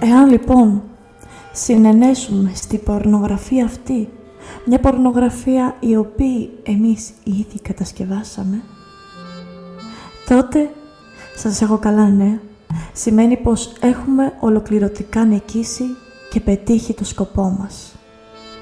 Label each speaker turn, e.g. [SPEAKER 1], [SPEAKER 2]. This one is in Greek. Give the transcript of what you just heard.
[SPEAKER 1] Εάν λοιπόν συνενέσουμε στην πορνογραφία αυτή, μια πορνογραφία η οποία εμείς ήδη κατασκευάσαμε, τότε σας έχω καλά νέα. Σημαίνει πως έχουμε ολοκληρωτικά νικήσει και πετύχει το σκοπό μας.